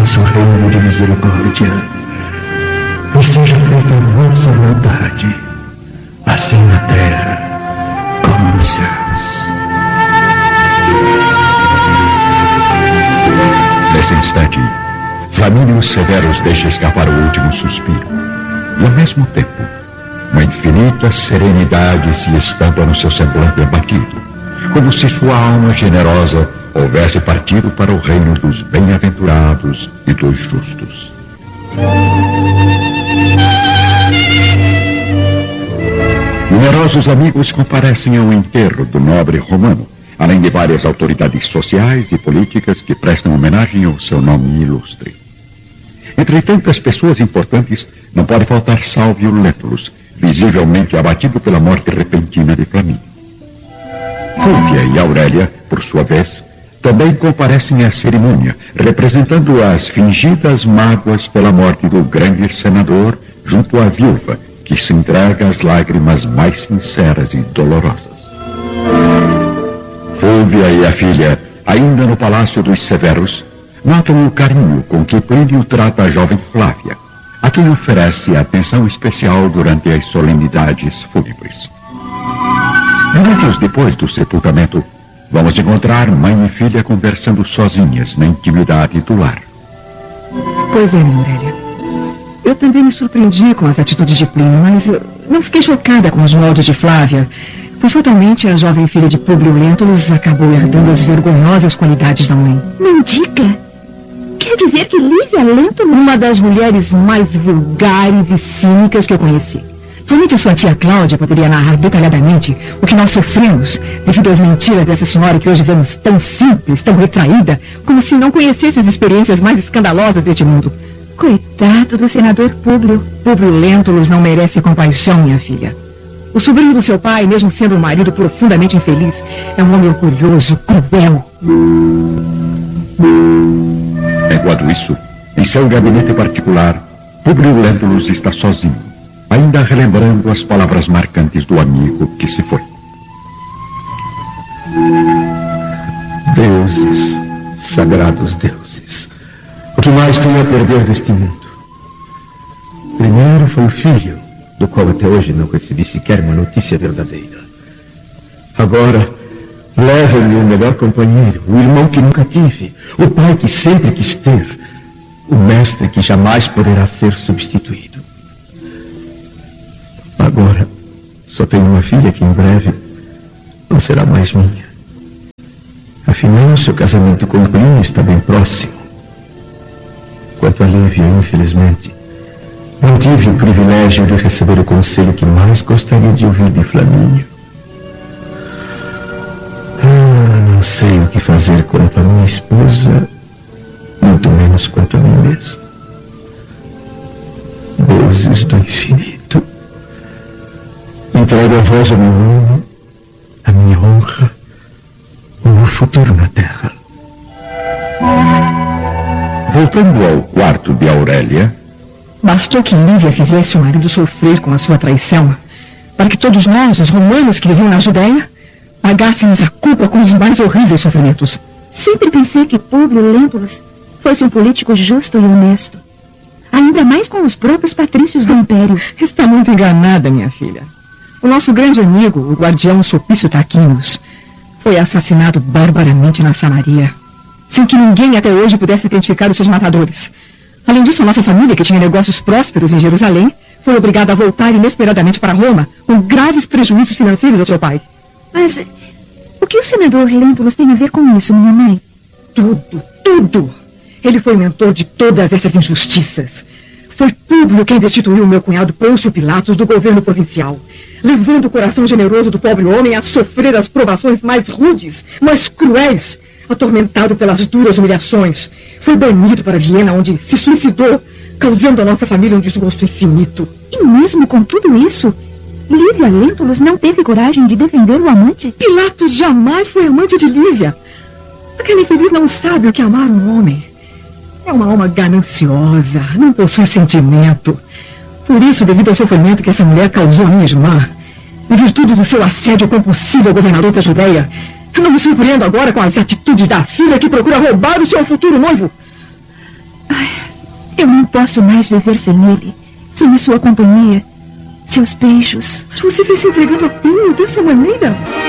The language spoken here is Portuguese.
vosso reino de misericórdia, e seja feita a vossa vontade, assim na terra como nos céus. Nesse instante, Flamínio Severus deixa escapar o último suspiro, e ao mesmo tempo, uma infinita serenidade se estampa no seu semblante abatido, como se sua alma generosa houvesse partido para o reino dos bem-aventurados e dos justos. Numerosos amigos comparecem ao enterro do nobre romano, além de várias autoridades sociais e políticas que prestam homenagem ao seu nome ilustre. Entre tantas pessoas importantes, não pode faltar Salvio Lentulus, visivelmente abatido pela morte repentina de Flamínio. Fúvia e Aurélia, por sua vez, também comparecem à cerimônia, representando as fingidas mágoas pela morte do grande senador junto à viúva, que se entrega às lágrimas mais sinceras e dolorosas. Fúvia e a filha, ainda no palácio dos Severus, notam o carinho com que Plínio trata a jovem Flávia, a quem oferece atenção especial durante as solenidades fúnebres. Minutos depois do sepultamento, vamos encontrar mãe e filha conversando sozinhas na intimidade do lar. Pois é, minha Aurélia. Eu também me surpreendi com as atitudes de Plínio, mas não fiquei chocada com os modos de Flávia, pois fatalmente a jovem filha de Públio Lentulus acabou herdando as vergonhosas qualidades da mãe. Mendiga? Quer dizer que Lívia Lentulus... Uma das mulheres mais vulgares e cínicas que eu conheci. Somente a sua tia Cláudia poderia narrar detalhadamente o que nós sofremos devido às mentiras dessa senhora que hoje vemos tão simples, tão retraída, como se não conhecesse as experiências mais escandalosas deste mundo. Coitado do senador Públio. Públio Lentulus não merece compaixão, minha filha. O sobrinho do seu pai, mesmo sendo um marido profundamente infeliz, é um homem orgulhoso, cruel. Enquanto isso, em seu gabinete particular, Públio Lentulus está sozinho, ainda relembrando as palavras marcantes do amigo que se foi. Deuses, sagrados deuses, o que mais tenho a perder neste mundo? Primeiro foi o filho, do qual até hoje não recebi sequer uma notícia verdadeira. Agora, leva-me o melhor companheiro, o irmão que nunca tive, o pai que sempre quis ter, o mestre que jamais poderá ser substituído. Agora, só tenho uma filha que em breve não será mais minha. Afinal, seu casamento com Plínio está bem próximo. Quanto a Lívia, infelizmente, não tive o privilégio de receber o conselho que mais gostaria de ouvir de Flamínio. Não sei o que fazer quanto a minha esposa, muito menos quanto a mim mesmo. Deuses do infinito, entrego a vós o meu nome, a minha honra, o meu futuro na terra. Voltando ao quarto de Aurélia, bastou que Lívia fizesse o marido sofrer com a sua traição, para que todos nós, os romanos que viviam na Judéia, pagássemos a culpa com os mais horríveis sofrimentos. Sempre pensei que Públio Lentulus fosse um político justo e honesto. Ainda mais com os próprios patrícios do Império. Está muito enganada, minha filha. O nosso grande amigo, o guardião Sulpício Tarquinius, foi assassinado barbaramente na Samaria, sem que ninguém até hoje pudesse identificar os seus matadores. Além disso, a nossa família, que tinha negócios prósperos em Jerusalém, foi obrigada a voltar inesperadamente para Roma, com graves prejuízos financeiros ao seu pai. Mas o que o senador Lentulus tem a ver com isso, minha mãe? Tudo! Ele foi mentor de todas essas injustiças. Foi Públio quem destituiu meu cunhado Pôncio Pilatos do governo provincial, levando o coração generoso do pobre homem a sofrer as provações mais rudes, mais cruéis, atormentado pelas duras humilhações. Foi banido para Viena, onde se suicidou, causando à nossa família um desgosto infinito. E mesmo com tudo isso, Lívia Lentulus não teve coragem de defender o amante? Pilatos jamais foi amante de Lívia. Aquela infeliz não sabe o que é amar um homem. É uma alma gananciosa, não possui sentimento. Por isso, devido ao sofrimento que essa mulher causou à minha irmã, em virtude do seu assédio compulsivo ao governador da Judéia, eu não me surpreendo agora com as atitudes da filha que procura roubar o seu futuro noivo. Ai, posso mais viver sem ele, sem a sua companhia, seus beijos. Mas você vai se entregando a Plínio dessa maneira?